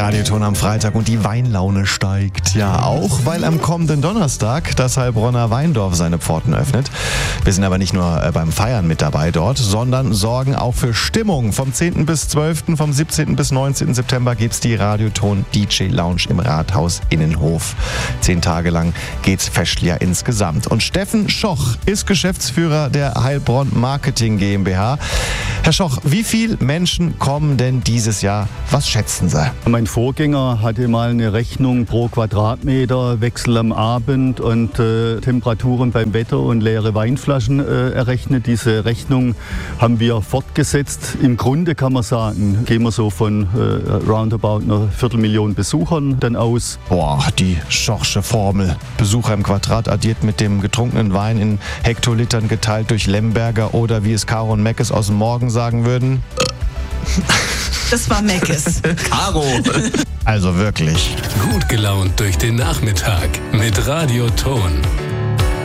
Radioton am Freitag und die Weinlaune steigt. Ja, auch weil am kommenden Donnerstag das Heilbronner Weindorf seine Pforten öffnet. Wir sind aber nicht nur beim Feiern mit dabei dort, sondern sorgen auch für Stimmung. Vom 10. bis 12., vom 17. bis 19. September gibt's die Radioton DJ Lounge im Rathaus Innenhof. 10 Tage lang geht's festlicher insgesamt. Und Steffen Schoch ist Geschäftsführer der Heilbronn Marketing GmbH. Herr Schoch, wie viele Menschen kommen denn dieses Jahr? Was schätzen Sie? Mein Vorgänger hatte mal eine Rechnung pro Quadratmeter, Wechsel am Abend und Temperaturen beim Wetter und leere Weinflaschen errechnet. Diese Rechnung haben wir fortgesetzt. Im Grunde kann man sagen, gehen wir so von roundabout einer Viertelmillion Besuchern dann aus. Boah, die Schochsche Formel. Besucher im Quadrat addiert mit dem getrunkenen Wein in Hektolitern geteilt durch Lemberger oder wie es Caro und Meckes aus dem Morgen sagen würden. Das war Meckes. Caro. Also wirklich. Gut gelaunt durch den Nachmittag mit Radioton.